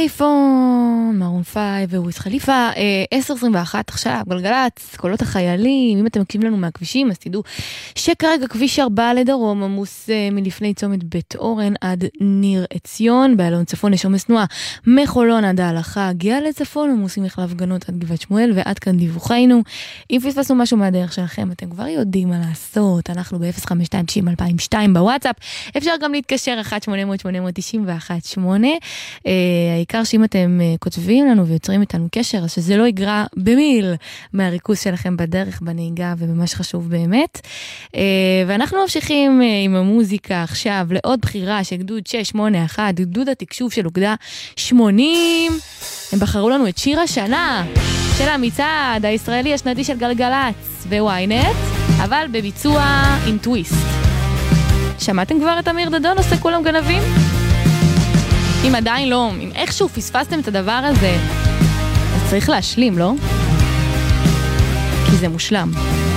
פייפון, מרון 5 וויס חליפה, 10:21 עכשיו, גלגלץ, קולות החיילים. אם אתם מקשיבים לנו מהכבישים, אז תדעו שכרגע כביש 4 לדרום עמוס מלפני צומת בית אורן עד ניר עציון, באלון צפון יש עומס תנועה מחולון עד ההלכה, הגיע לצפון עמוס ממחלף גנות עד גבעת שמואל, ועד כאן דיווחנו. אם פספסנו משהו מהדרך שלכם, אתם כבר יודעים מה לעשות, אנחנו ב-05290-2002 בוואטסאפ, אפשר גם להתקשר 1-800-891-8. העיקר שאם אתם כותבים לנו ויוצרים איתנו קשר, אז שזה לא יגרע במיל מהריכוז שלכם בדרך, בנהיגה ובמה שחשוב באמת. ואנחנו ממשיכים עם המוזיקה עכשיו לעוד בחירה של גדוד 681, גדוד התקשוב של אוגדה 80. הם בחרו לנו את שיר השנה של המצעד הישראלי השנתי של גלגלץ וויינט, אבל בביצוע עם טוויסט. שמעתם כבר את אמיר דדון עושה כולם גנבים? אם עדיין לא, אם איכשהו פספסתם את הדבר הזה, אז צריך להשלים, לא? כי זה מושלם.